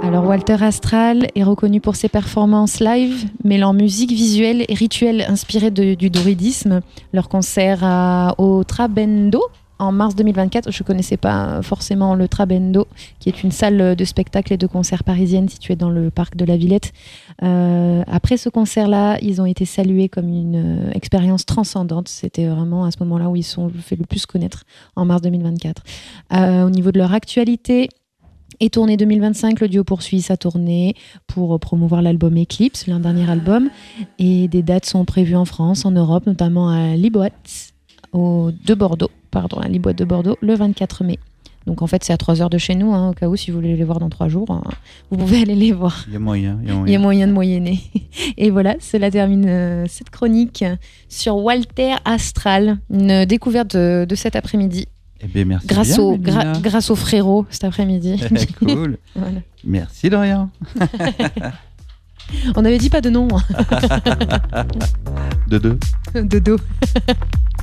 Alors Walter Astral est reconnu pour ses performances live, mêlant musique visuelle et rituels inspirés du druidisme. Leur concert au Trabendo en mars 2024. Je ne connaissais pas forcément le Trabendo, qui est une salle de spectacle et de concert parisienne située dans le parc de la Villette. Après ce concert-là, ils ont été salués comme une expérience transcendante. C'était vraiment à ce moment-là où ils sont fait le plus connaître en mars 2024. Au niveau de leur actualité et tournée 2025, le duo poursuit sa tournée pour promouvoir l'album Eclipse, l'un dernier album. Et des dates sont prévues en France, en Europe, notamment à Liboîte de Bordeaux, le 24 mai. Donc en fait, c'est à 3 heures de chez nous, au cas où, si vous voulez les voir dans 3 jours, vous pouvez aller les voir. Il y a moyen. Il y a moyen de moyenner. Et voilà, cela termine cette chronique sur Walter Astral, une découverte de cet après-midi. Eh bien, merci Grâce au frérot cet après-midi. Cool. Voilà. Merci Dorian. On n'avait dit pas de nom. De deux. De dos.